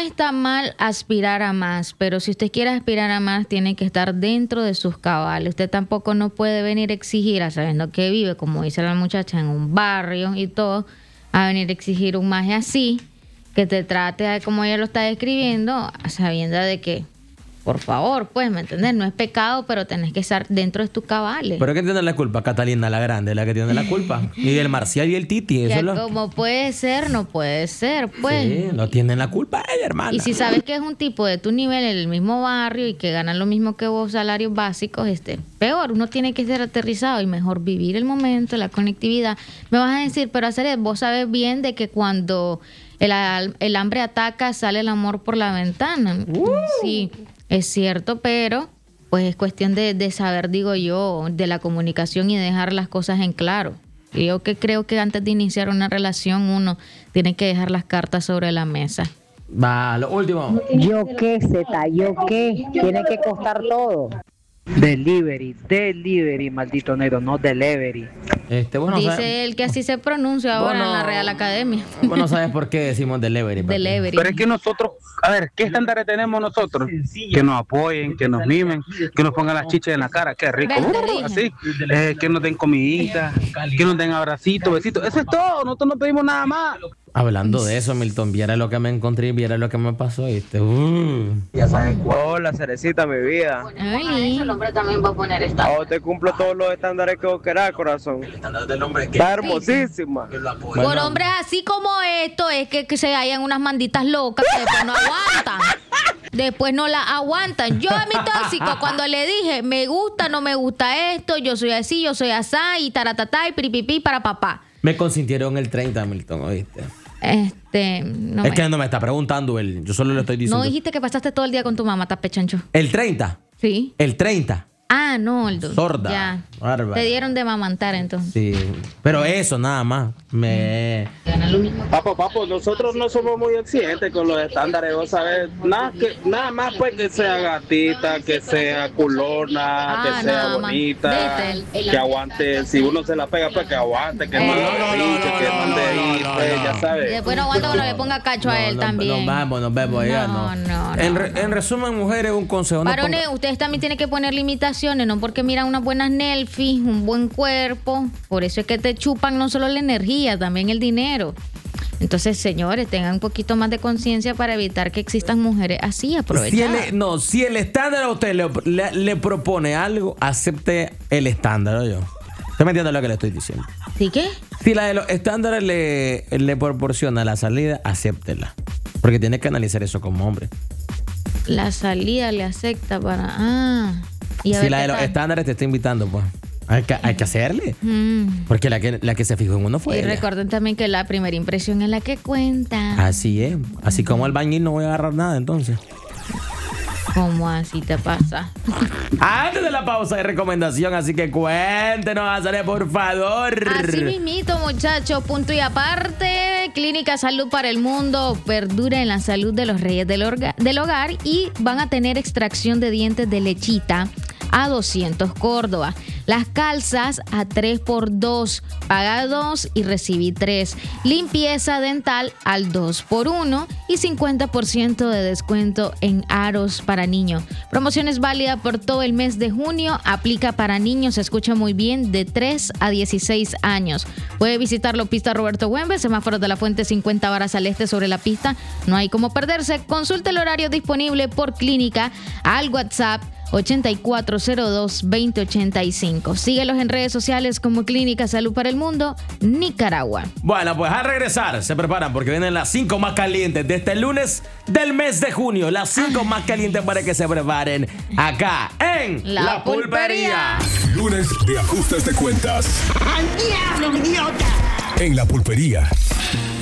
está mal aspirar a más, pero si usted quiere aspirar a más, tiene que estar dentro de sus cabales. Usted tampoco no puede venir a exigir, sabiendo que vive, como dice la muchacha, en un barrio y todo, a venir a exigir un maje así, que te trate como ella lo está describiendo, sabiendo de que, por favor, pues, ¿me entiendes? No es pecado, pero tenés que estar dentro de tus cabales. ¿Pero quién tiene la culpa? Catalina la Grande, la que tiene la culpa. Y el Marcial y el Titi. Eso Ya como puede ser, no puede ser, pues. Sí, no tienen la culpa ella, hermana. Y si sabes que es un tipo de tu nivel en el mismo barrio y que ganan lo mismo que vos, salarios básicos, peor. Uno tiene que ser aterrizado y mejor vivir el momento, la conectividad. Me vas a decir, pero Azaret, vos sabes bien de que cuando el hambre ataca, sale el amor por la ventana. Sí, es cierto, pero pues es cuestión de saber, digo yo, de la comunicación y dejar las cosas en claro. Y yo que creo que antes de iniciar una relación uno tiene que dejar las cartas sobre la mesa. Va, lo último. Yo qué, Zeta, yo qué. Tiene que costar todo. Delivery, maldito negro, no delivery. Bueno, dice él que así se pronuncia ahora en la Real Academia. Bueno, ¿sabes por qué decimos delivery? Delivery. Pero es que nosotros, a ver, ¿qué estándares tenemos nosotros? Que nos apoyen, que nos mimen, que nos pongan las chichas en la cara, qué rico, así, que nos den comidita, que nos den abracitos, besitos, eso es todo, nosotros no pedimos nada más. Hablando de eso, Milton, viera lo que me encontré, viera lo que me pasó, ¿viste? Ya sabes cuál. Hola, Cerecita, mi vida. Ay. El hombre también va a poner esta. Te cumplo todos los estándares que vos querás, corazón. El estándar del hombre que Está hermosísima. Por hombres así como esto es que se hallan unas manditas locas que después no aguantan. Después no la aguantan. Yo a mi tóxico cuando le dije, me gusta, no me gusta esto, yo soy así, yo soy asá, y taratatá, y piripipí para papá. Me consintieron el 30, Milton, ¿oíste? No es que no me está preguntando él, yo solo le estoy diciendo. No dijiste que pasaste todo el día con tu mamá, tapechancho. ¿El 30? Sí. ¿El 30? Ah, no, el 2. Sorda. Ya. Bárbara. Te dieron de mamantar entonces. Sí. Pero eso, nada más. Papo, nosotros no somos muy exigentes con los estándares, vos sabés. Nada más pues que sea gatita, que sea culona, que sea bonita, que aguante. Si uno se la pega, pues que aguante, que mande que mande ahí, pues ya sabes. Después no aguanta cuando le ponga cacho a él también. Nos vemos ya, no. En resumen, mujeres, un consejo. Varones, ustedes también tienen que poner limitaciones, no porque miran unas buenas selfies, un buen cuerpo. Por eso es que te chupan no solo la energía, también el dinero. Entonces, señores, tengan un poquito más de conciencia para evitar que existan mujeres así aprovechadas. Si el estándar a usted le propone algo, acepte el estándar, yo. ¿Usted me entiende lo que le estoy diciendo? ¿Sí qué? Si la de los estándares le proporciona la salida, acéptela. Porque tiene que analizar eso como hombre. La salida le acepta para... Y si la de los estándares te está invitando, pues hay que hacerle. Porque la que se fijó en uno fue y ella. Recuerden también que la primera impresión es la que cuenta. Así es. Así como albañil no voy a agarrar nada, entonces. ¿Cómo así te pasa? Antes de la pausa de recomendación, así que cuéntenos, Azaré, por favor. Así mismito, muchachos, punto y aparte. Clínica Salud para el Mundo perdura en la salud de los reyes del hogar y van a tener extracción de dientes de lechita a 200 Córdoba. Las calzas a 3x2. Paga 2 y recibí 3. Limpieza dental al 2x1 y 50% de descuento en aros para niños. Promoción es válida por todo el mes de junio. Aplica para niños, se escucha muy bien, de 3 a 16 años. Puede visitarlo pista Roberto Güembe, semáforos de la Fuente 50 varas al este sobre la pista. No hay como perderse. Consulta el horario disponible por clínica al WhatsApp 8402-2085. Síguelos en redes sociales como Clínica Salud para el Mundo, Nicaragua. Bueno, pues al regresar se preparan porque vienen las 5 más calientes de este lunes del mes de junio. Las 5 más calientes para que se preparen acá en La Pulpería. Lunes de ajustes de cuentas. ¡Al diablo, idiota! En La Pulpería.